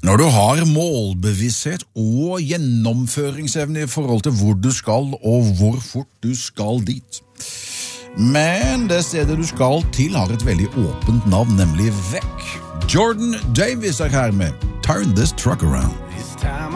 Når du har målbevissthet og gjennomføringsevne i forhold til hvor du skal og hvor fort du skal dit. Men det stedet du skal til har et veldig åpent navn, nemlig vekk. Jordan Davis her med Turn This Truck Around.